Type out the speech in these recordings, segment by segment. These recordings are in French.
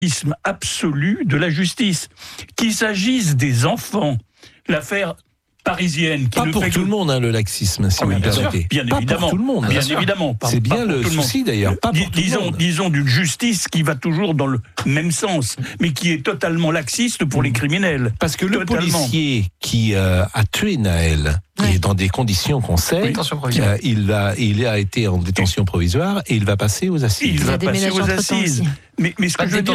absolu de la justice. Qu'il s'agisse des enfants, l'affaire parisienne... Pas pour tout le monde, le laxisme, si vous me permettez. Bien pas évidemment. Pour tout le monde. Bien évidemment. C'est bien le souci, d'ailleurs. Pas pour tout le monde. Disons d'une justice qui va toujours dans le même sens, mais qui est totalement laxiste pour les criminels. Parce que le policier qui a tué Naël, et dans des conditions qu'on sait, il a été en détention provisoire et il va passer aux assises. Il va passer aux assises. Mais ce que je veux dire,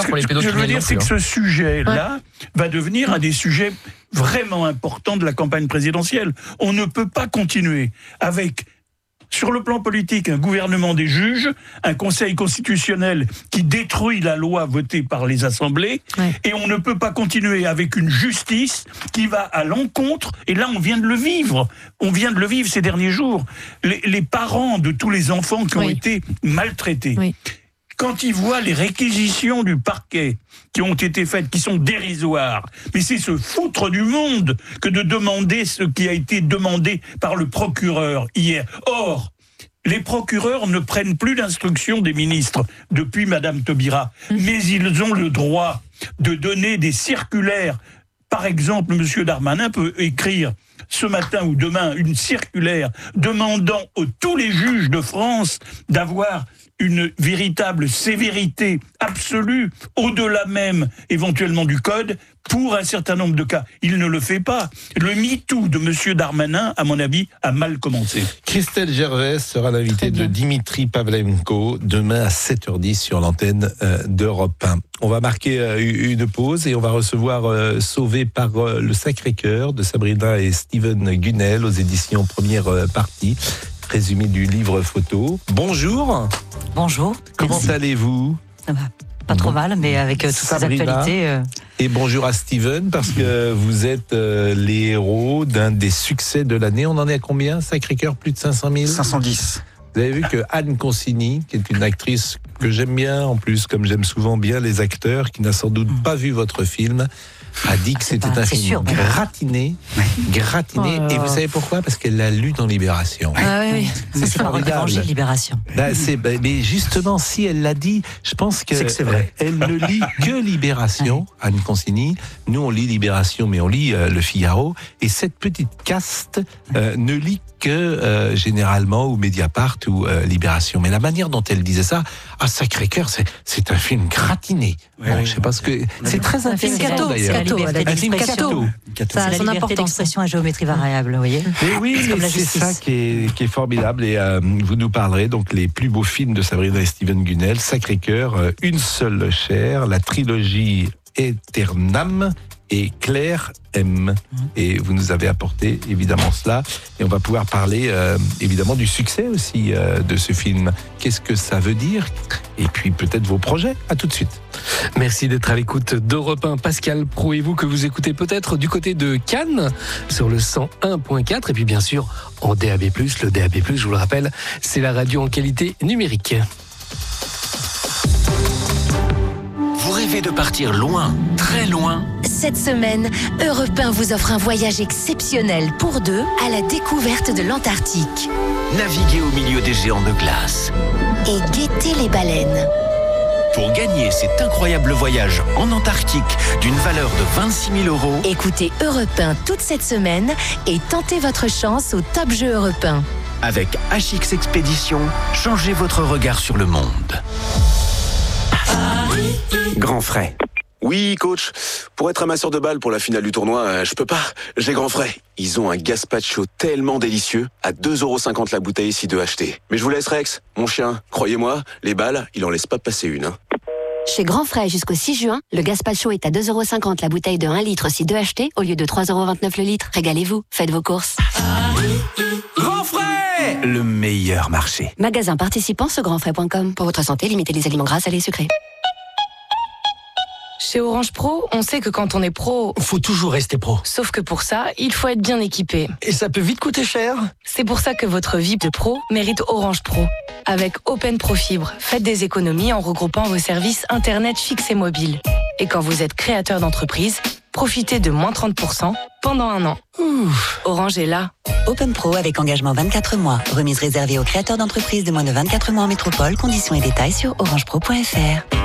c'est que ce sujet-là va devenir un des sujets vraiment importants de la campagne présidentielle. On ne peut pas continuer avec, sur le plan politique, un gouvernement des juges, un conseil constitutionnel qui détruit la loi votée par les assemblées, et on ne peut pas continuer avec une justice qui va à l'encontre, et là on vient de le vivre ces derniers jours, les parents de tous les enfants qui ont été maltraités. Quand ils voient les réquisitions du parquet qui ont été faites, qui sont dérisoires, mais c'est se foutre du monde que de demander ce qui a été demandé par le procureur hier. Or, les procureurs ne prennent plus l'instruction des ministres depuis Madame Taubira, mais ils ont le droit de donner des circulaires. Par exemple, Monsieur Darmanin peut écrire ce matin ou demain une circulaire demandant à tous les juges de France d'avoir une véritable sévérité absolue, au-delà même éventuellement du code, pour un certain nombre de cas. Il ne le fait pas. Le MeToo de M. Darmanin, à mon avis, a mal commencé. Christelle Gervais sera l'invitée de Dimitri Pavlenko demain à 7h10 sur l'antenne d'Europe 1. On va marquer une pause et on va recevoir Sauvé par le Sacré-Cœur de Sabrina et Steven Gunnel aux éditions Première Partie. Résumé du livre photo. Bonjour. Bonjour. Comment allez-vous ? Ça va pas trop mal, mais avec toutes ces actualités... Et bonjour à Steven, parce que vous êtes les héros d'un des succès de l'année. On en est à combien ? Sacré-Cœur, plus de 500 000 ? 510. Vous avez vu que Anne Consigny, qui est une actrice que j'aime bien, en plus, comme j'aime souvent bien les acteurs, qui n'a sans doute pas vu votre film, a dit que c'était un film gratiné. Et vous savez pourquoi ? Parce qu'elle l'a lu dans Libération. C'est formidable. Libération. Mais justement, si elle l'a dit, je pense que c'est vrai. Elle ne lit que Libération, Anne Consigny. Nous, on lit Libération, mais on lit Le Figaro. Et cette petite caste ne lit que généralement ou Mediapart ou Libération. Mais la manière dont elle disait ça, Sacré-Cœur, c'est un film gratiné. Bon, je sais pas ce que c'est très intéressant d'ailleurs. Un film cadeau. Ça a son importance d'expression à géométrie variable, vous voyez. Mais oui, c'est ça qui est formidable. Et vous nous parlerez donc les plus beaux films de Sabrina et Steven Gunnel, Sacré-Cœur, Une seule chair, la trilogie Aeternam et Claire M. Et vous nous avez apporté évidemment cela. Et on va pouvoir parler évidemment du succès aussi de ce film. Qu'est-ce que ça veut dire ? Et puis peut-être vos projets. À tout de suite. Merci d'être à l'écoute d'Europe 1. Pascal Praud et vous, que vous écoutez peut-être du côté de Cannes sur le 101.4 et puis bien sûr en DAB+. Le DAB+, je vous le rappelle, c'est la radio en qualité numérique. Vous rêvez de partir loin, très loin ? Cette semaine, Europe 1 vous offre un voyage exceptionnel pour deux à la découverte de l'Antarctique. Naviguez au milieu des géants de glace. Et guettez les baleines. Pour gagner cet incroyable voyage en Antarctique d'une valeur de 26 000 €. Écoutez Europe 1 toute cette semaine et tentez votre chance au Top Jeu Europe 1. Avec HX Expédition, changez votre regard sur le monde. Grand frais. Oui, coach. Pour être amasseur de balles pour la finale du tournoi, je peux pas. J'ai grand frais. Ils ont un gazpacho tellement délicieux, à 2,50 € la bouteille si deux achetés. Mais je vous laisse, Rex. Mon chien, croyez-moi, les balles, il en laisse pas passer une. Chez Grand Frais jusqu'au 6 juin, le gazpacho est à 2,50 € la bouteille de 1 litre si deux achetés, au lieu de 3,29 € le litre. Régalez-vous, faites vos courses. Grand frais ! Le meilleur marché. Magasin participant sur grandfrais.com. Pour votre santé, limitez les aliments gras, salés et sucrés. Chez Orange Pro, on sait que quand on est pro... Faut toujours rester pro. Sauf que pour ça, il faut être bien équipé. Et ça peut vite coûter cher. C'est pour ça que votre vie de pro mérite Orange Pro. Avec Open Pro Fibre, faites des économies en regroupant vos services Internet fixes et mobiles. Et quand vous êtes créateur d'entreprise, profitez de moins 30% pendant 1 an. Orange est là. Open Pro avec engagement 24 mois. Remise réservée aux créateurs d'entreprises de moins de 24 mois en métropole. Conditions et détails sur orangepro.fr.